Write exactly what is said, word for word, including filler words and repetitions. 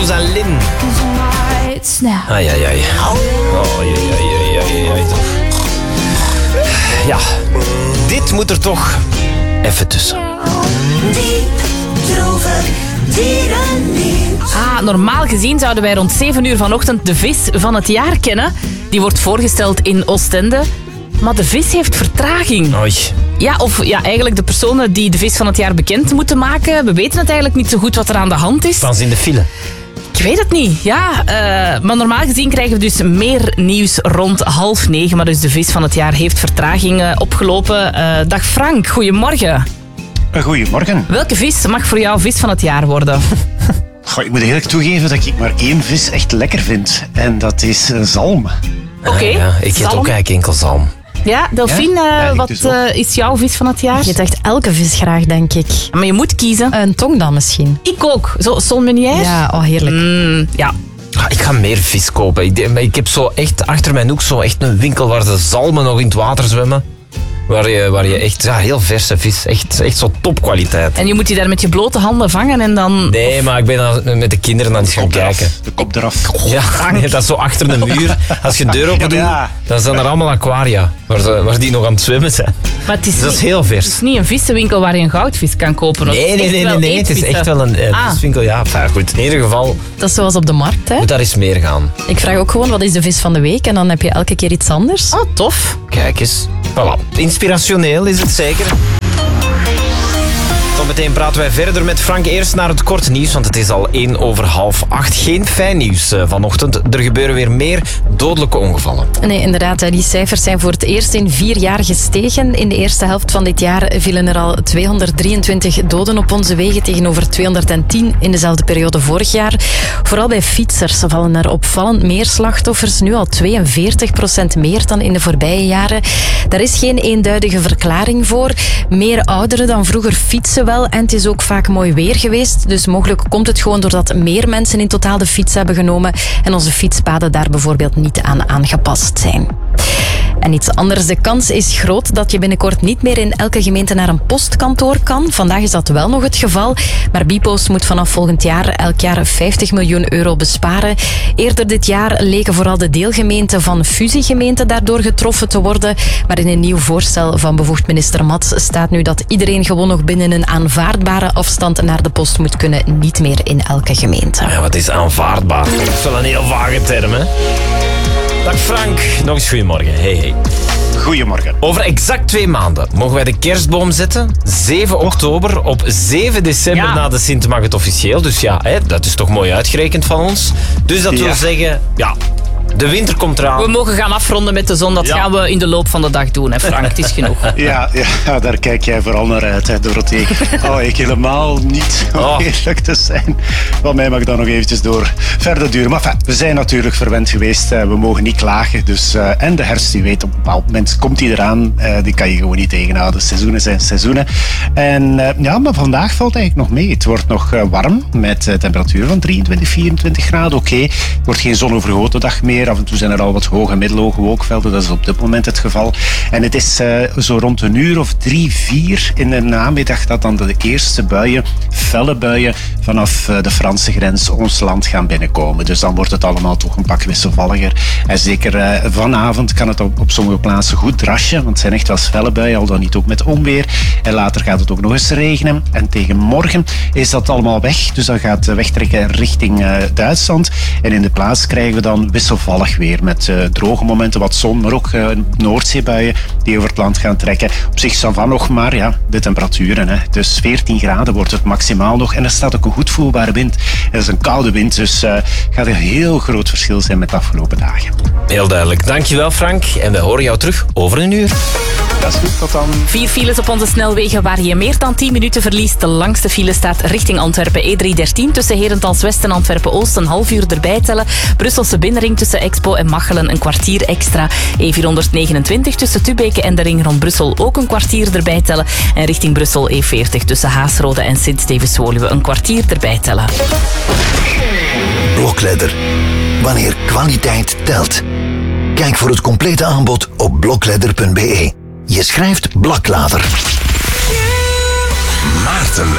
Rosalind. Ai, ai, ai. Oh, ai, ai, ai, ai, ai. Ja, dit moet er toch even tussen. Diep, droevig, dierennieuws. Ah, normaal gezien zouden wij rond zeven uur vanochtend de vis van het jaar kennen. Die wordt voorgesteld in Oostende. Maar de vis heeft vertraging. Oei. Ja, of ja, eigenlijk de personen die de vis van het jaar bekend moeten maken. We weten het eigenlijk niet zo goed wat er aan de hand is. Staan ze in de file? Ik weet het niet, ja. Uh, maar normaal gezien krijgen we dus meer nieuws rond half negen. Maar dus de vis van het jaar heeft vertraging uh, opgelopen. Uh, dag Frank, goedemorgen. Goedemorgen. Welke vis mag voor jou vis van het jaar worden? Goh, ik moet eerlijk toegeven dat ik maar één vis echt lekker vind. En dat is uh, zalm. Oké. Okay. Ah, ja, ik eet ook eigenlijk enkel zalm. Ja, Delphine, ja? Uh, wat dus uh, is jouw vis van het jaar? Je eet echt elke vis graag, denk ik. Maar je moet kiezen. Een tong dan misschien. Ik ook. Zo sol meunière? Ja, oh heerlijk. Mm, ja. Ah, ik ga meer vis kopen. Ik, ik heb zo echt achter mijn hoek zo echt een winkel waar de zalmen nog in het water zwemmen. Waar je, waar je echt ja, heel verse vis, echt, echt zo topkwaliteit. En je moet die daar met je blote handen vangen en dan... Nee, of... maar ik ben dan met de kinderen aan het gaan kijken. De kop eraf. Ja, nee, dat is zo achter de muur. Als je de deur open doet, ja. dan zijn er allemaal aquaria waar, ze, waar die nog aan het zwemmen zijn. Maar het is, dus dat niet, is heel vers. Het is niet een vissenwinkel waar je een goudvis kan kopen. Nee, nee, nee, nee, nee. Het is echt wel een uh, ah. viswinkel. Ja, enfin, goed. In ieder geval... Dat is zoals op de markt, hè? Moet daar eens meer gaan. Ik vraag ook gewoon, wat is de vis van de week? En dan heb je elke keer iets anders. Oh, tof. Kijk eens. Voilà. Inspirationeel is het zeker. Zometeen praten wij verder met Frank. Eerst naar het korte nieuws, want het is al één over half acht. Geen fijn nieuws vanochtend. Er gebeuren weer meer dodelijke ongevallen. Nee, inderdaad. Die cijfers zijn voor het eerst in vier jaar gestegen. In de eerste helft van dit jaar vielen er al tweehonderddrieëntwintig doden op onze wegen tegenover tweehonderdtien in dezelfde periode vorig jaar. Vooral bij fietsers vallen er opvallend meer slachtoffers. Nu al tweeënveertig procent meer dan in de voorbije jaren. Daar is geen eenduidige verklaring voor. Meer ouderen dan vroeger fietsen wel. En het is ook vaak mooi weer geweest. Dus mogelijk komt het gewoon doordat meer mensen in totaal de fiets hebben genomen en onze fietspaden daar bijvoorbeeld niet aan aangepast zijn. En iets anders, de kans is groot dat je binnenkort niet meer in elke gemeente naar een postkantoor kan. Vandaag is dat wel nog het geval, maar Bpost moet vanaf volgend jaar elk jaar vijftig miljoen euro besparen. Eerder dit jaar leken vooral de deelgemeenten van fusiegemeenten daardoor getroffen te worden. Maar in een nieuw voorstel van bevoegd minister Mats staat nu dat iedereen gewoon nog binnen een aanvaardbare afstand naar de post moet kunnen, niet meer in elke gemeente. Ja, wat is aanvaardbaar? Dat is wel een heel vage term, hè? Dag Frank, nog eens goedemorgen. Hey, hey. Goedemorgen. Over exact twee maanden mogen wij de kerstboom zetten. zeven oktober, op zeven december ja. na de Sint mag het officieel. Dus ja, hè, dat is toch mooi uitgerekend van ons. Dus dat ja. wil zeggen, ja, de winter komt eraan. We mogen gaan afronden met de zon. Dat ja. gaan we in de loop van de dag doen, hè Frank. Het is genoeg. Ja, ja, daar kijk jij vooral naar uit, hè, Dorothee. Oh, ik helemaal niet, om oh. eerlijk te zijn. Van mij mag dat nog eventjes door verder duren. Maar enfin, we zijn natuurlijk verwend geweest. We mogen niet klagen. Dus, uh, en de herfst, je weet, op een bepaald moment komt die eraan. Uh, die kan je gewoon niet tegenhouden. Seizoenen zijn seizoenen. En uh, ja, maar vandaag valt eigenlijk nog mee. Het wordt nog uh, warm, met uh, temperatuur van drieëntwintig, vierentwintig graden. Oké, okay. Het wordt geen zonovergoten dag meer. Af en toe zijn er al wat hoge en middelhoge wolkenvelden. Dat is op dit moment het geval. En het is uh, zo rond een uur of drie, vier in de namiddag dat dan de eerste buien, felle buien, vanaf uh, de Franse grens ons land gaan binnenkomen. Dus dan wordt het allemaal toch een pak wisselvalliger. En zeker uh, vanavond kan het op, op sommige plaatsen goed drasje, want het zijn echt wel felle buien, al dan niet ook met onweer. En later gaat het ook nog eens regenen. En tegen morgen is dat allemaal weg. Dus dan gaat het wegtrekken richting uh, Duitsland. En in de plaats krijgen we dan wisselvallig weer met uh, droge momenten, wat zon, maar ook uh, Noordzeebuien die over het land gaan trekken. Op zich van nog maar ja, de temperaturen. Hè. Dus veertien graden wordt het maximaal nog. En er staat ook een goed voelbare wind. Het is een koude wind, dus uh, gaat een heel groot verschil zijn met de afgelopen dagen. Heel duidelijk. Dankjewel Frank. En we horen jou terug over een uur. Dat is goed, tot dan. Vier files op onze snelwegen waar je meer dan tien minuten verliest. De langste file staat richting Antwerpen. E driehonderddertien tussen Herentals West en Antwerpen Oost een half uur erbij tellen. Brusselse binnenring tussen Expo en Machelen een kwartier extra. E vierhonderdnegenentwintig tussen Tubeke en de ring rond Brussel ook een kwartier erbij tellen. En richting Brussel E veertig tussen Haasrode en Sint-Stevens-Woluwe een kwartier erbij tellen. Blokledder. Wanneer kwaliteit telt. Kijk voor het complete aanbod op blokledder punt be. Je schrijft Blaklader. Maarten